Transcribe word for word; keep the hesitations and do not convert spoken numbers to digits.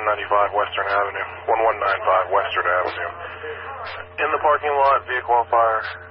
eleven ninety-five Western Avenue, eleven ninety-five Western Avenue. In the parking lot, vehicle on fire.